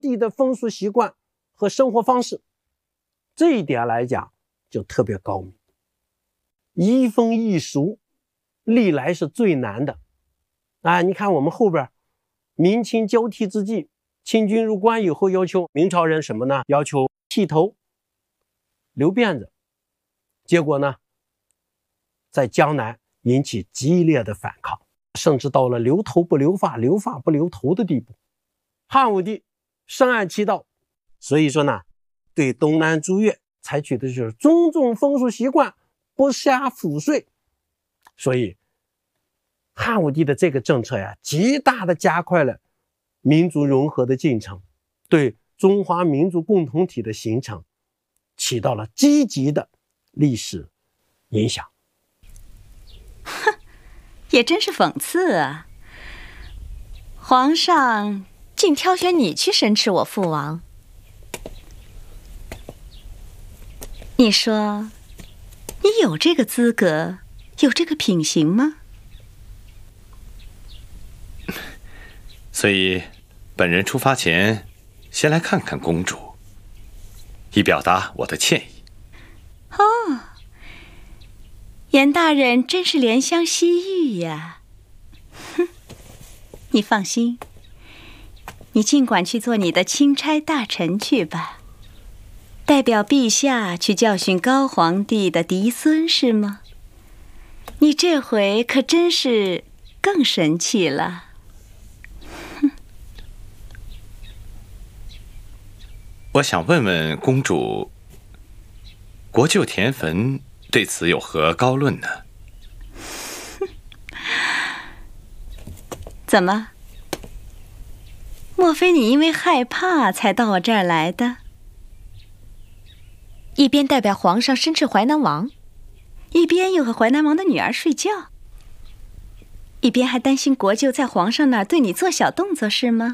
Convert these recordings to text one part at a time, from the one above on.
地的风俗习惯和生活方式，这一点来讲就特别高明。移风易俗历来是最难的你看我们后边明清交替之际，清军入关以后要求明朝人什么呢？要求剃头留辫子，结果呢在江南引起激烈的反抗，甚至到了留头不留发，留发不留头的地步。汉武帝深谙其道，所以说呢，对东南诸越采取的就是尊重风俗习惯，不下赋税。所以汉武帝的这个政策呀，极大的加快了民族融合的进程，对中华民族共同体的形成起到了积极的历史影响。 哼，也真是讽刺啊！皇上竟挑选你去申斥我父王，你说你有这个资格，有这个品行吗？ 所以本人出发前先来看看公主，以表达我的歉意。 哦，严大人真是怜香惜玉呀！哼，你放心，你尽管去做你的钦差大臣去吧，代表陛下去教训高皇帝的嫡孙是吗？你这回可真是更神气了。 我想问问公主，国舅田汾对此有何高论呢？ 怎么？莫非你因为害怕才到我这儿来的？ 一边代表皇上申斥淮南王， 一边又和淮南王的女儿睡觉，一边还担心国舅在皇上那儿对你做小动作是吗？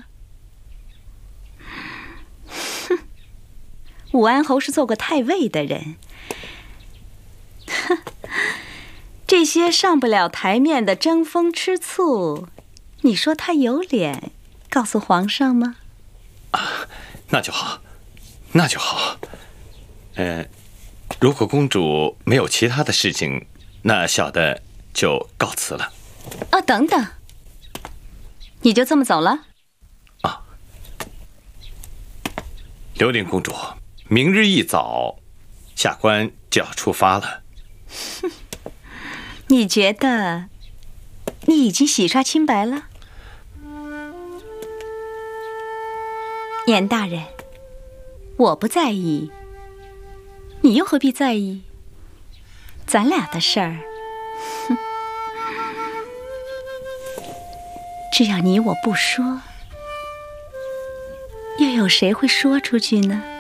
哼，武安侯是做过太尉的人，哼，这些上不了台面的争风吃醋，你说他有脸告诉皇上吗？ 那就好，那就好。如果公主没有其他的事情，那小的就告辞了。 等等，你就这么走了？ 刘玲公主，明日一早，下官就要出发了。 你觉得你已经洗刷清白了？严大人，我不在意，你又何必在意？咱俩的事儿，只要你我不说，又有谁会说出去呢？